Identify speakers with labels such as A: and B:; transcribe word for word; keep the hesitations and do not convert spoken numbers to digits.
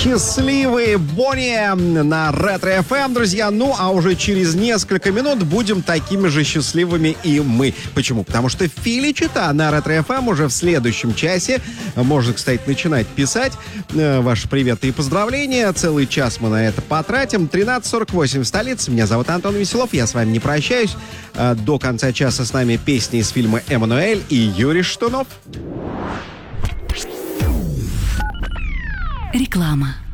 A: Счастливые Бонни на Ретро-эф эм, друзья. Ну, а уже через несколько минут будем такими же счастливыми и мы. Почему? Потому что Фили Чита на Ретро-эф эм уже в следующем часе. Можно, кстати, начинать писать э, ваши приветы и поздравления. Целый час мы на это потратим. тринадцать сорок восемь в столице. Меня зовут Антон Веселов. Я с вами не прощаюсь. Э, до конца часа с нами песни из фильма «Эммануэль» и Юрий Штунов.
B: Реклама.